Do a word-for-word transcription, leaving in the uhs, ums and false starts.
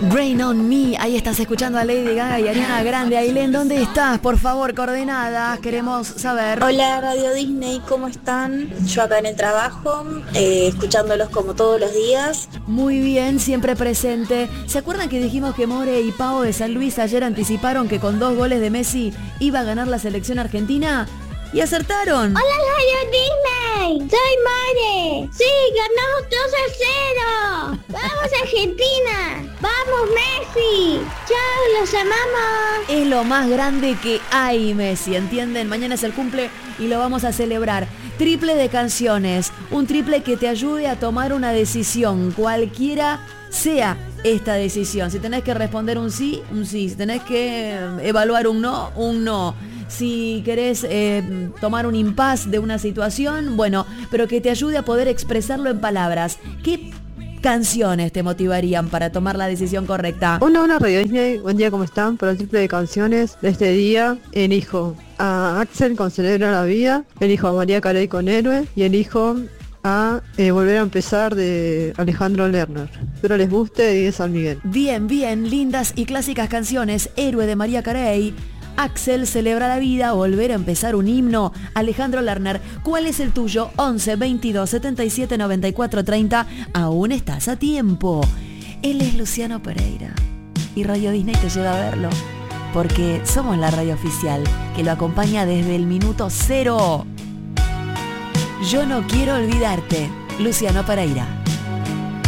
Rain on Me, ahí estás escuchando a Lady Gaga y Ariana Grande. Ailén, ¿dónde estás? Por favor, coordenadas, queremos saber. Hola Radio Disney, ¿cómo están? Yo acá en el trabajo, eh, escuchándolos como todos los días. Muy bien, siempre presente. ¿Se acuerdan que dijimos que More y Pau de San Luis ayer anticiparon que con dos goles de Messi iba a ganar la selección argentina? Y acertaron. Hola Radio Disney, soy Mare. Sí, ganamos dos a cero. Vamos Argentina. Vamos Messi. Chao, los amamos. Es lo más grande que hay, Messi, ¿entienden? Mañana es el cumple y lo vamos a celebrar. Triple de canciones, un triple que te ayude a tomar una decisión, cualquiera sea esta decisión. Si tenés que responder un sí, un sí. Si tenés que evaluar un no, un no. Si querés eh, tomar un impas de una situación, bueno, pero que te ayude a poder expresarlo en palabras. ¿Qué canciones te motivarían para tomar la decisión correcta? Hola, hola Radio Disney, buen día, ¿cómo están? Para el triple de canciones de este día, elijo a Axel con Celebra la Vida, elijo a María Carey con Héroe y elijo a eh, Volver a Empezar de Alejandro Lerner. Espero les guste y de San Miguel. Bien, bien, lindas y clásicas canciones. Héroe de María Carey, Axel, Celebra la Vida, Volver a Empezar, un himno, Alejandro Lerner. ¿Cuál es el tuyo? once, veintidós, setenta y siete, noventa y cuatro, treinta. Aún estás a tiempo. Él es Luciano Pereira y Radio Disney te lleva a verlo, porque somos la radio oficial que lo acompaña desde el minuto cero. Yo no quiero olvidarte, Luciano Pereira.